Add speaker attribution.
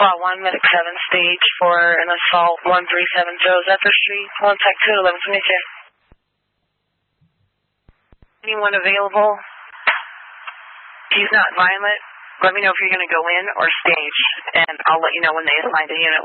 Speaker 1: Squad 1, Medic 7, stage for an assault 137 Joseph Street. Contact 21122. Anyone available? He's not violent. Let me know if you're going to go in or stage, and I'll let you know when they assign the unit.